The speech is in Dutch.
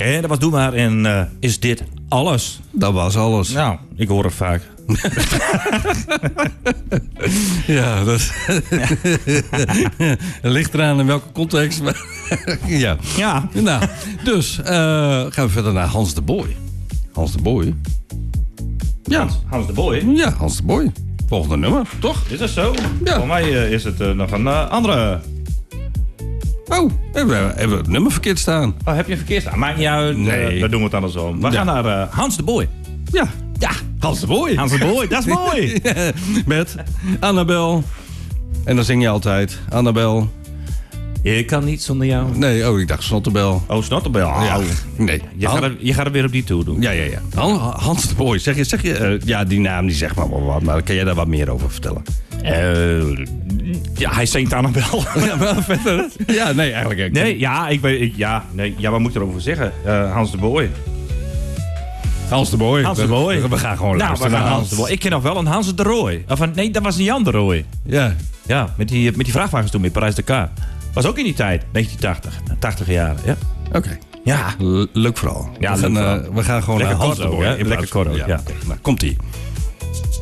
En dat was Doe Maar. En is dit alles? Dat was alles. Nou, ik hoor het vaak. Ja, dat het ligt eraan in welke context. Maar ja. Ja. Nou, dus gaan we verder naar Hans de Boy. Hans de Boy. Ja. Hans de Boy. Ja, Hans de Boy. Volgende nummer, toch? Is dat zo? Ja. Voor mij is het nog een andere. Oh, hebben we het nummer verkeerd staan? Oh, heb je een verkeerd staan? Maakt niet uit. Nee. Dan doen we het andersom. We gaan naar Hans de Boy. Ja. Ja, Hans de Boy. Hans de Boy, dat is mooi. Met Annabel. En dan zing je altijd Annabel. Ik kan niet zonder jou. Nee, ik dacht Snotterbel. Oh, Snotterbel. Ja, nee. Je gaat er weer op die toe doen. Ja. Hans de Boy. Zeg je ja, die naam die zegt maar wat. Maar kan jij daar wat meer over vertellen? Ja, hij zingt Annabel. Ja, maar verder. Ja, nee, eigenlijk. Nee, ja, wat moet ik erover zeggen? Hans de Boy. Hans de Boy. Hans de Boy. We gaan gewoon luisteren we gaan naar Hans de Boy. Ik ken nog wel een Hans de Rooij. Nee, dat was een Jan de Rooij. Ja. Ja, met die vrachtwagens toen met Parijs-Dakar. Was ook in die tijd, 1980. 80 jaar, ja. Oké. Ja. Leuk vooral. Ja, we gaan gewoon lekker naar Hans kort de ook, Boy. hè? Lekker kort ook, ja. Oké. Nou, komt-ie.